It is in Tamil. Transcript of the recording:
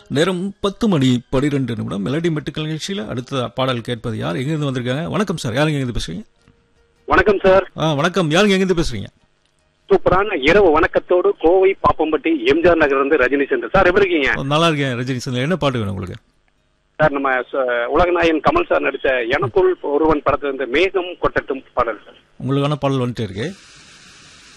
நேரம் 10 மணி 12 நிமிடம். மெலடி மெட்டுக்கள் நிகழ்ச்சியில் அடுத்த பாடல் கேட்பது யார், எங்கிருந்து வந்திருக்காங்க? வணக்கம் சார், யாருங்க எங்கிருந்து பேசுறீங்க? வணக்கம் சார். வணக்கம், யாருங்க எங்கிருந்து பேசுறீங்க? சூப்பரான இரவு வணக்கத்தோடு கோவை பாப்பம்பட்டி எம்ஜிஆர் நகர் இருந்து ரஜினி சந்திரன் சார். எப்படி இருக்கீங்க? நல்லா இருக்கேன் ரஜினி சார். என்ன பாட்டு வேணும் உங்களுக்கு? சார், நம்ம உலகநாயகன் கமல் சார் நடித்த எனக்குள் ஒருவன் படத்துல இருந்து மேகம் கொட்டட்டும் பாடல் சார். உங்களுக்கான பாடல் வந்துட்டே இருக்கு.